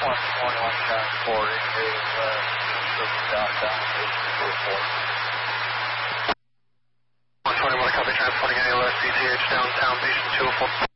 transport, southbound, 204. 121, copy, transporting ALS, CTH, downtown, Beach 204.